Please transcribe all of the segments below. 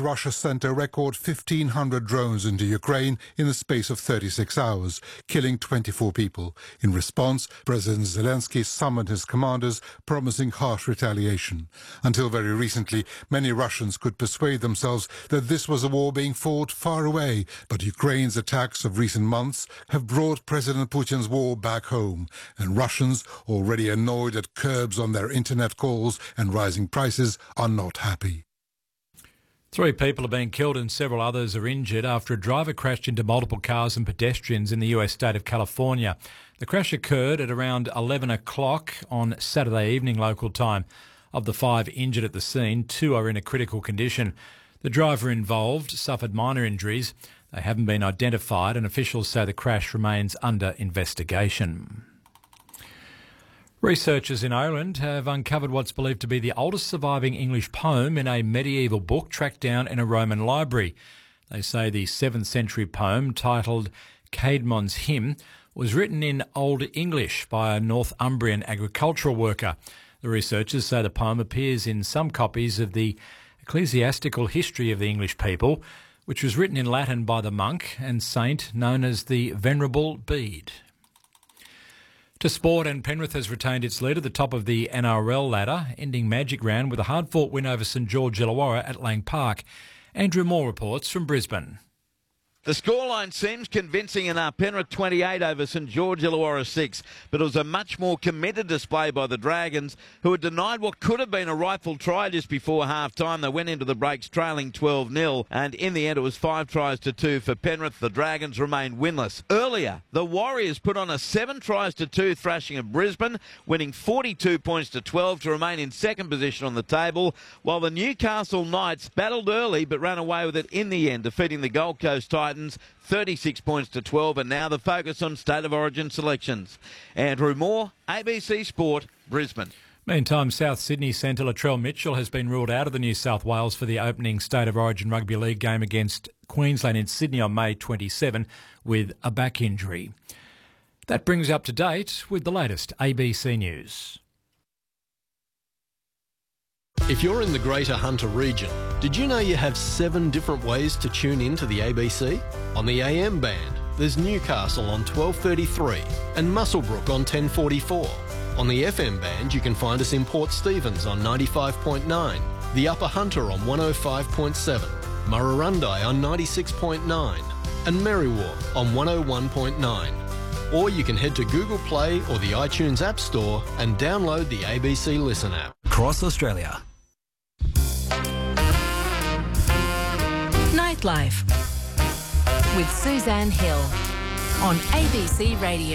Russia sent a record 1,500 drones into Ukraine in the space of 36 hours, killing 24 people. In response, President Zelensky summoned his commanders, promising harsh retaliation. Until very recently, many Russians could persuade themselves that this was a war being fought far away, but Ukraine's attacks of recent months have brought President Putin's war back home, and Russians, already annoyed at curbs on their internet calls and rising prices, are not happy. 3 people have been killed and several others are injured after a driver crashed into multiple cars and pedestrians in the US state of California. The crash occurred at around 11 o'clock on Saturday evening local time. Of the 5 injured at the scene, 2 are in a critical condition. The driver involved suffered minor injuries. They haven't been identified and officials say the crash remains under investigation. Researchers in Ireland have uncovered what's believed to be the oldest surviving English poem in a medieval book tracked down in a Roman library. They say the 7th century poem, titled Caedmon's Hymn, was written in Old English by a Northumbrian agricultural worker. The researchers say the poem appears in some copies of the Ecclesiastical History of the English People, which was written in Latin by the monk and saint known as the Venerable Bede. To sport, and Penrith has retained its lead at the top of the NRL ladder, ending Magic Round with a hard-fought win over St George Illawarra at Lang Park. Andrew Moore reports from Brisbane. The scoreline seems convincing enough. Penrith 28 over St George Illawarra 6, but it was a much more committed display by the Dragons, who had denied what could have been a rightful try just before half-time. They went into the breaks trailing 12-0, and in the end it was 5 tries to 2 for Penrith. The Dragons remained winless. Earlier, the Warriors put on a 7 tries to 2 thrashing of Brisbane, winning 42 points to 12 to remain in second position on the table, while the Newcastle Knights battled early but ran away with it in the end, defeating the Gold Coast Titans 36 points to 12, and now the focus on State of Origin selections. Andrew Moore, ABC Sport, Brisbane. Meantime, South Sydney centre Latrell Mitchell has been ruled out of the New South Wales for the opening State of Origin Rugby League game against Queensland in Sydney on May 27 with a back injury. That brings you up to date with the latest ABC News. If you're in the Greater Hunter region, did you know you have 7 different ways to tune in to the ABC? On the AM band, there's Newcastle on 1233 and Muswellbrook on 1044. On the FM band, you can find us in Port Stephens on 95.9, the Upper Hunter on 105.7, Murrurundi on 96.9 and Merriwa on 101.9. Or you can head to Google Play or the iTunes App Store and download the ABC Listen app. Across Australia. Nightlife with Suzanne Hill on ABC Radio.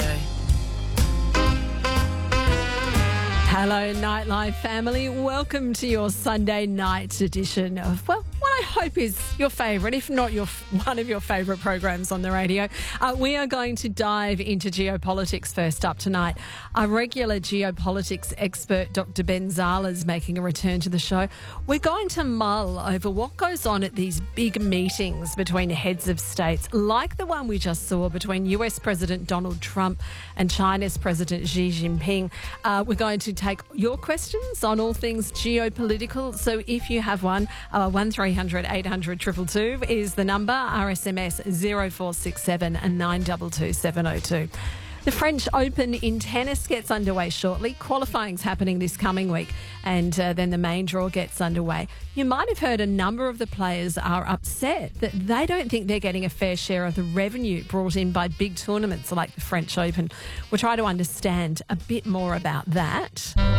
Hello, Nightlife family. Welcome to your Sunday night edition of, well, what I hope is your favourite, if not one of your favourite programs on the radio. We are going to dive into geopolitics first up tonight. Our regular geopolitics expert, Dr. Ben Zala, is making a return to the show. We're going to mull over what goes on at these big meetings between heads of states, like the one we just saw between US President Donald Trump and China's President Xi Jinping. We're going to take your questions on all things geopolitical. So if you have one, 1300 800 222 is the number. Our SMS 0467 922 702. The French Open in tennis gets underway shortly. Qualifying's happening this coming week, and then the main draw gets underway. You might have heard a number of the players are upset that they don't think they're getting a fair share of the revenue brought in by big tournaments like the French Open. We'll try to understand a bit more about that.